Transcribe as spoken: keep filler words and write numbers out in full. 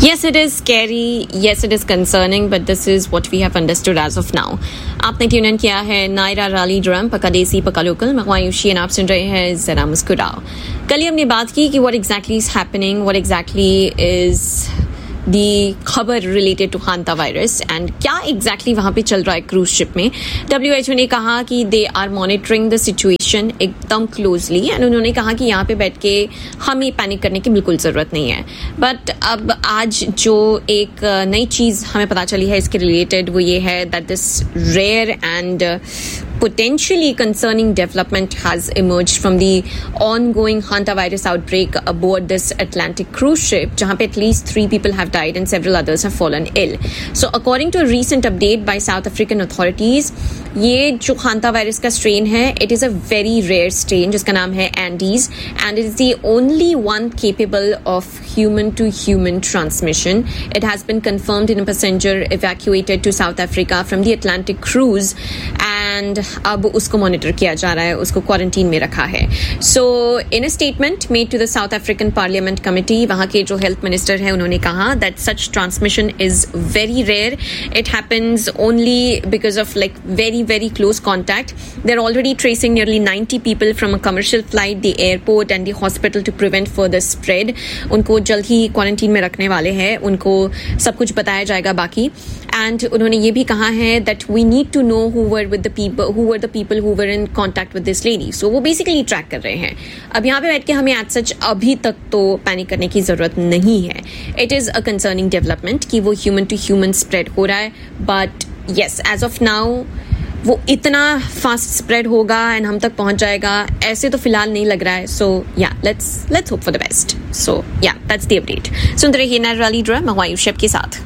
Yes, it is scary. Yes, it is concerning, but this is what we have understood as of now. आपने tune in किया है Naira rally drum पका देसी पका local. मैं Ayushi and आप सुन रहे हैं जरा मुस्कुराओ। कल ही हमने बात की कि what exactly is happening, what exactly is दी खबर रिलेटेड टू हांता वायरस एंड क्या एग्जैक्टली वहाँ पे चल रहा है क्रूज शिप में। डब्ल्यू एच ओ ने कहा कि they are monitoring the situation एकदम क्लोजली एंड उन्होंने कहा कि यहाँ पे बैठ के हमें पैनिक करने की बिल्कुल ज़रूरत नहीं है। बट अब आज जो एक नई चीज़ हमें पता चली है इसके रिलेटेड वो ये है that this rare and potentially concerning development has emerged from the ongoing hantavirus outbreak aboard this Atlantic cruise ship, jahan pe at least three people have died and several others have fallen ill. So according to a recent update by South African authorities, ये जो hantavirus का strain है, it is a very rare strain जिसका नाम है Andes and it is the only one capable of human to human transmission. It has been confirmed in a passenger evacuated to South Africa from the Atlantic cruise and अब उसको monitor किया जा रहा है, उसको क्वारंटीन में रखा है। सो इन a statement made to the south African parliament committee, वहाँ के जो हेल्थ मिनिस्टर हैं उन्होंने कहा that such transmission is very rare, it happens only because of like very very close contact. They are already tracing nearly ninety people from a commercial flight, the airport and the hospital to prevent further spread. उनको जल्द ही quarantine में रखने वाले हैं, उनको सब कुछ बताया जाएगा बाकी। एंड उन्होंने ये भी कहा है that we need to know who were with the people who were the people who were in contact with this lady. So वो basically track कर रहे हैं। अब यहाँ पे बैठ के हमें as such अभी तक तो पैनिक करने की ज़रूरत नहीं है। It is a concerning development कि वो human to human spread हो रहा है, but yes, as of now वो इतना fast spread होगा and हम तक पहुँच जाएगा ऐसे तो फिलहाल नहीं लग रहा है। So yeah, let's let's hope for the best. So yeah, that's the update. सुनते रहिए नायरा रैली ड्रम के साथ।